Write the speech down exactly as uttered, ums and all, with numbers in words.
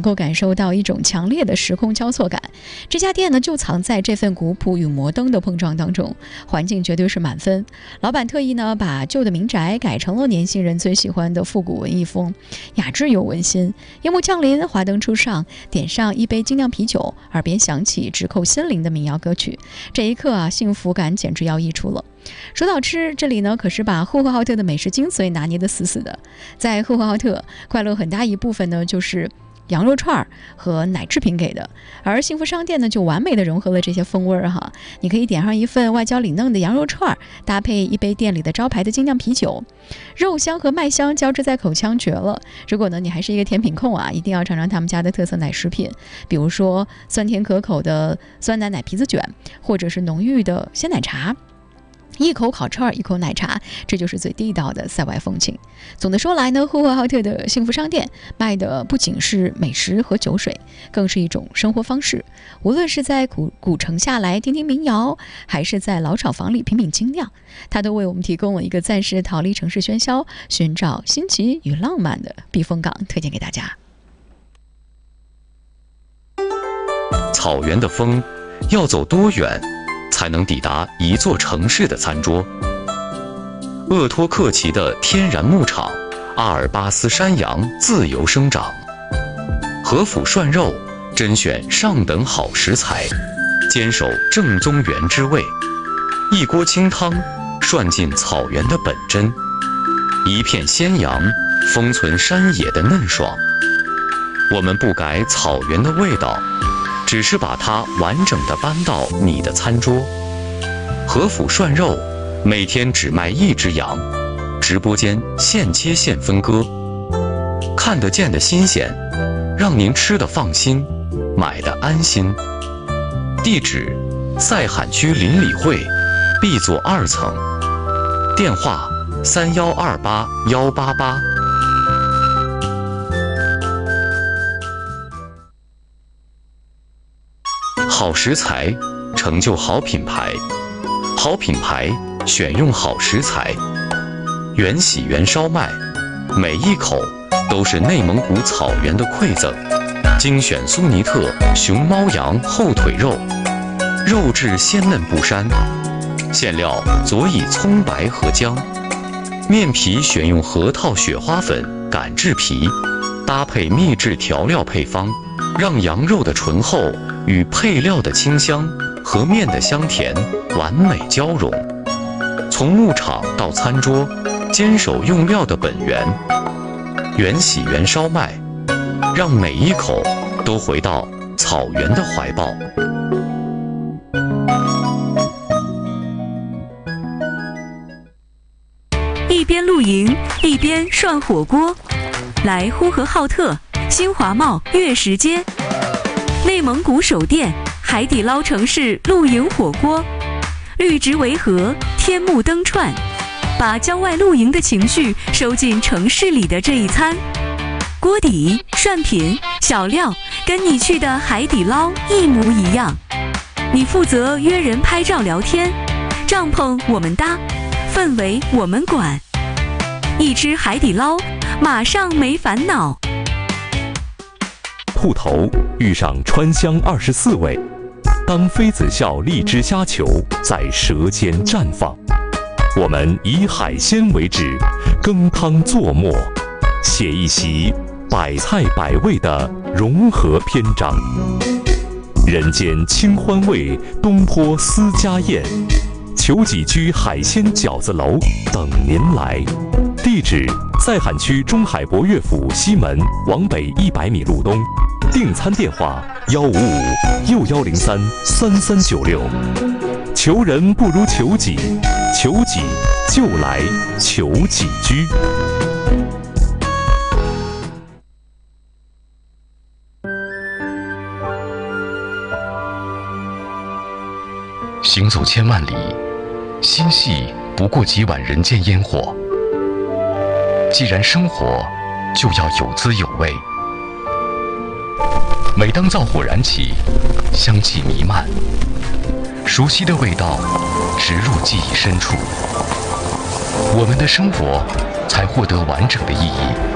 够感受到一种强烈的时空交错感。这家店呢，就藏在这份古朴与摩登的碰撞当中，环境绝对是满分。老板特意呢，把旧的民宅改成了年轻人最喜欢的复古文艺风，雅致又温馨。夜幕降临，华灯初上，点上一杯精酿啤酒，耳边响起直扣心灵的民谣歌曲。这一刻啊，幸福感简直要溢出了。说到吃，这里呢可是把呼和浩特的美食精髓拿捏得死死的。在呼和浩特，快乐很大一部分呢就是羊肉串和奶制品给的，而幸福商店呢就完美的融合了这些风味儿哈。你可以点上一份外焦里嫩的羊肉串，搭配一杯店里的招牌的精酿啤酒，肉香和麦香交织在口腔，绝了。如果呢你还是一个甜品控啊，一定要尝尝他们家的特色奶食品，比如说酸甜可口的酸奶奶皮子卷，或者是浓郁的鲜奶茶。一口烤串，一口奶茶，这就是最地道的塞外风情。总的说来呢，呼和浩特的幸福商店卖的不仅是美食和酒水，更是一种生活方式。无论是在古古城下来听听民谣，还是在老厂房里品品精酿，它都为我们提供了一个暂时逃离城市喧嚣，寻找新奇与浪漫的避风港，推荐给大家。 草原的风要走多远才能抵达一座城市的餐桌？鄂托克旗的天然牧场，阿尔巴斯山羊自由生长，和府涮肉甄选上等好食材，坚守正宗原汁味，一锅清汤涮进草原的本真，一片鲜羊封存山野的嫩爽。我们不改草原的味道，只是把它完整地搬到你的餐桌。和府涮肉每天只卖一只羊，直播间现切现分割，看得见的新鲜，让您吃得放心，买得安心。地址：塞罕区邻里会 B 座二层，电话：三幺二八幺八八。好食材成就好品牌，好品牌选用好食材。原喜原烧麦，每一口都是内蒙古草原的馈赠。精选苏尼特熊猫羊后腿肉，肉质鲜嫩不膻，馅料佐以葱白和姜。面皮选用核桃雪花粉擀制皮，搭配秘制调料配方，让羊肉的醇厚与配料的清香和面的香甜完美交融。从牧场到餐桌，坚守用料的本源。原喜原烧麦，让每一口都回到草原的怀抱。 一边露营一边涮火锅，来呼和浩特新华贸月食街，内蒙古首店海底捞城市露营火锅，绿植围合，天幕灯串，把郊外露营的情绪收进城市里的这一餐。锅底、涮品、小料跟你去的海底捞一模一样。你负责约人拍照聊天，帐篷我们搭，氛围我们管。一吃海底捞，马上没烦恼。 铺头遇上川香二十四味，当妃子笑荔枝虾球在舌尖绽放。我们以海鲜为旨，羹汤作末，写一席百菜百味的融合篇章。人间清欢味，东坡私家宴，求几居海鲜饺子楼等您来。地址：塞罕区中海博乐府西门往北一百米路东。订餐电话：幺五五六幺零三三三九六。求人不如求己，求己就来求己居。 行走千万里，心系不过几碗人间烟火。既然生活，就要有滋有味。每当灶火燃起，香气弥漫，熟悉的味道植入记忆深处，我们的生活才获得完整的意义。